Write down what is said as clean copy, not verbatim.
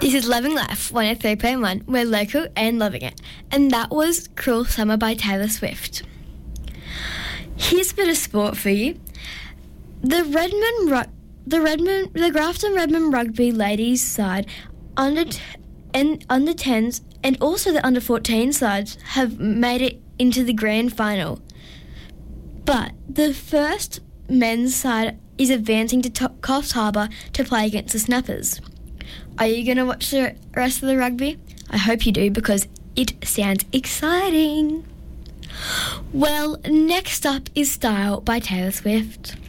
This is Loving Life 103.1. We're local and loving it. And that was Cruel Summer by Taylor Swift. Here's a bit of sport for you. The Grafton Redmond Rugby ladies side, under 10s and also the under 14 sides have made it into the grand final. But the first men's side is advancing to Coffs Harbour to play against the Snappers. Are you going to watch the rest of the rugby? I hope you do, because it sounds exciting. Well, next up is Style by Taylor Swift.